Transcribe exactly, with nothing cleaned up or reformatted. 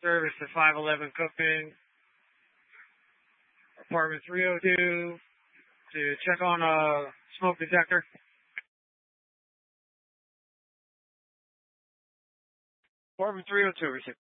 Service to five eleven Cookman, apartment three oh two, to check on a smoke detector. Apartment three oh two, receive.